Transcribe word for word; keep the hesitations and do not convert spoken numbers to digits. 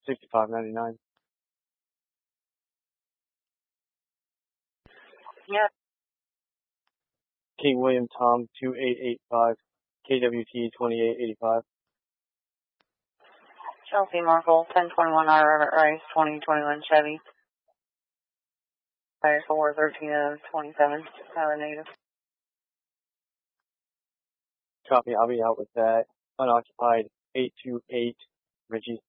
sixty-five ninety-nine. Yeah. King William Tom two eight eight five, K W T twenty-eight eighty-five. Chelsea Markle ten twenty-one I Robert Rice twenty twenty-one Chevy. Fire four thirteen of twenty-seven. Tyler native. Copy. I'll be out with that. Unoccupied eight two eight Richie.